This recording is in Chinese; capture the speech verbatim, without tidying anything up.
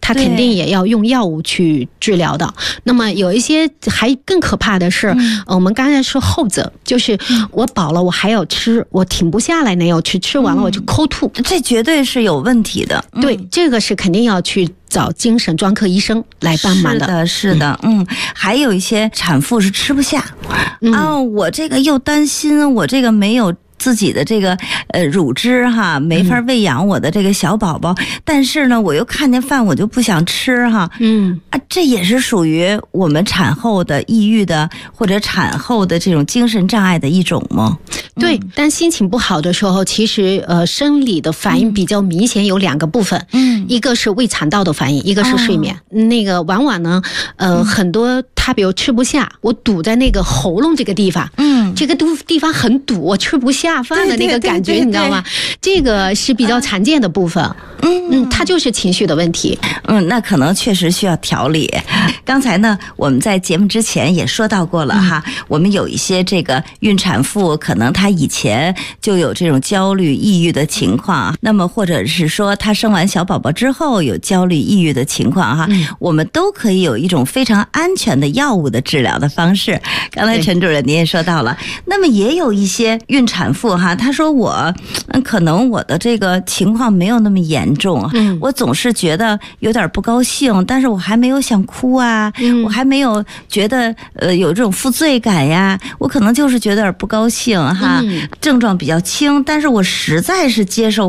他肯定也要用药物去治疗的。那么有一些还更可怕的是，嗯呃、我们刚才说后者，就是我饱了我还要吃，我停不下来那要吃，吃完了我就抠吐， 嗯、这绝对是有问题的。 嗯、对，这个是肯定要去找精神专科医生来帮忙的。 是的，是的，嗯，还有一些产妇是吃不下，嗯、啊，我这个又担心我这个没有自己的这个呃乳汁哈，没法喂养我的这个小宝宝，嗯、但是呢，我又看见饭我就不想吃哈，嗯啊，这也是属于我们产后的抑郁的或者产后的这种精神障碍的一种吗？ 对，嗯、但心情不好的时候，其实呃生理的反应比较明显，有两个部分，嗯，一个是胃肠道的反应，一个是睡眠。哦、那个往往呢，呃，嗯、很多他比如吃不下，我堵在那个喉咙这个地方，嗯，这个地方很堵，我吃不下饭的那个感觉，你知道吗？这个是比较常见的部分。嗯嗯，它就是情绪的问题。 嗯，那可能确实需要调理。刚才呢，我们在节目之前也说到过了哈，嗯、我们有一些这个孕产妇，可能她以前就有这种焦虑、抑郁的情况，那么或者是说她生完小宝宝之后有焦虑、抑郁的情况哈，嗯、我们都可以有一种非常安全的药物的治疗的方式。刚才陈主任您也说到了，那么也有一些孕产妇哈，她说我嗯，可能我的这个情况没有那么严重，嗯，我总是觉得有点不高兴，但是我还没有想哭啊，嗯、我还没有觉得呃有这种负罪感呀，我可能就是觉得有点不高兴哈，嗯、症状比较轻，但是我实在是接受